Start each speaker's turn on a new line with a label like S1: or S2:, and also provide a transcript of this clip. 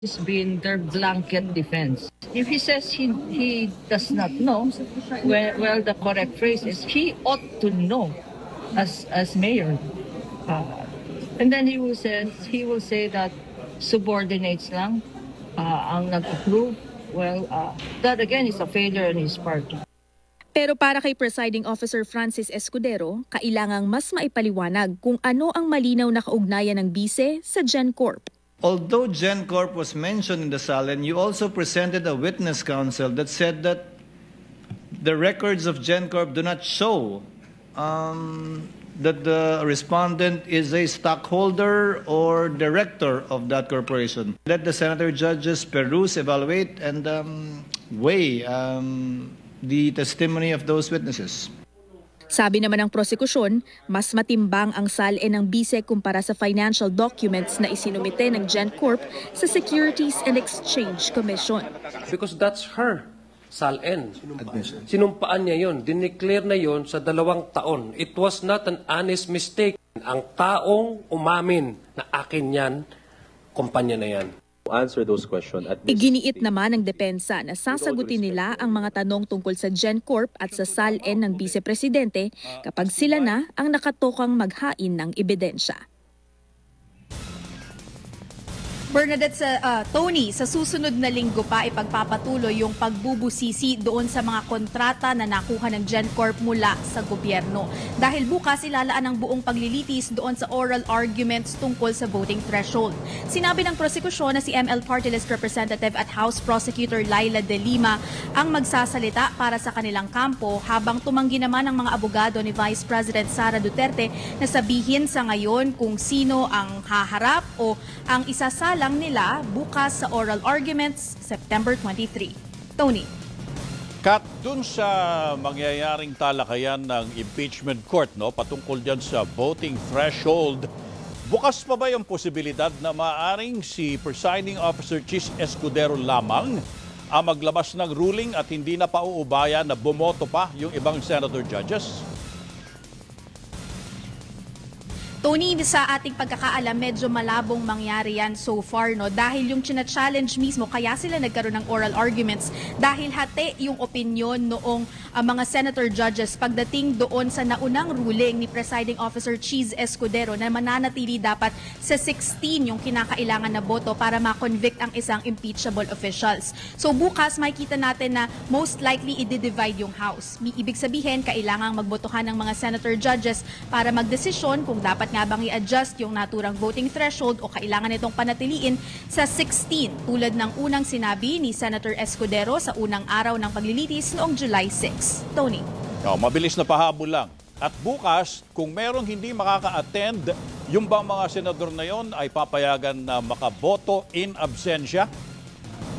S1: It's been their blanket defense. If he says he does not know, well, the correct phrase is he ought to know as mayor. And then he will say that subordinates lang ang nag-approve. Well, that again is a failure on his part.
S2: Pero para kay Presiding Officer Francis Escudero, kailangang mas maipaliwanag kung ano ang malinaw na kaugnayan ng bise sa GenCorp.
S3: Although GenCorp was mentioned in the Salen, you also presented a witness counsel that said that the records of GenCorp do not show that the respondent is a stockholder or director of that corporation. Let the senator judges peruse, evaluate, and weigh the testimony of those witnesses.
S2: Sabi naman ng prosekusyon, mas matimbang ang SALE ng bise kumpara sa financial documents na isinumite ng GenCorp sa Securities and Exchange Commission.
S4: Because that's her SALN. Sinumpaan niya yon, dineclare na yon sa 2 taon. It was not an honest mistake. Ang taong umamin na akin yan, kumpanya na yan.
S5: Answer those questions at this
S2: Iginiit naman ng depensa na sasagutin nila ang mga tanong tungkol sa GenCorp at sa SALN ng Vice Presidente kapag sila na ang nakatokang maghain ng ebidensya.
S6: Bernadette, Tony, sa susunod na linggo pa ipagpapatuloy yung pagbubusisi doon sa mga kontrata na nakuha ng GenCorp mula sa gobyerno. Dahil bukas ilalaan ang buong paglilitis doon sa oral arguments tungkol sa voting threshold. Sinabi ng prosekusyon na si ML Party List Representative at House Prosecutor Laila De Lima ang magsasalita para sa kanilang kampo habang tumanggi naman ang mga abogado ni Vice President Sara Duterte na sabihin sa ngayon kung sino ang haharap o ang isasala lang nila bukas sa oral arguments September 23. Tony.
S7: Kat, dun sa mangyayaring talakayan ng impeachment court, patungkol dyan sa voting threshold, bukas pa ba yung posibilidad na maaring si Presiding Officer Chis Escudero lamang ang maglabas ng ruling at hindi na pauubaya na bumoto pa yung ibang senator judges?
S6: Tony, sa ating pagkakaalam, medyo malabong mangyari yan so far, no? Dahil yung china-challenge mismo, kaya sila nagkaroon ng oral arguments dahil hati yung opinion noong mga senator judges pagdating doon sa naunang ruling ni Presiding Officer Chis Escudero na mananatili dapat sa 16 yung kinakailangan na boto para ma-convict ang isang impeachable officials. So bukas makikita natin na most likely i-divide yung House. Ibig sabihin, kailangang magbotohan ng mga senator judges para magdesisyon kung dapat nga bang i-adjust yung naturang voting threshold o kailangan itong panatiliin sa 16 tulad ng unang sinabi ni Senator Escudero sa unang araw ng paglilitis noong July 6. Tony.
S7: Mabilis na pahabol lang. At bukas, kung merong hindi makaka-attend, yung bang mga senador na yon ay papayagan na makaboto in absentia?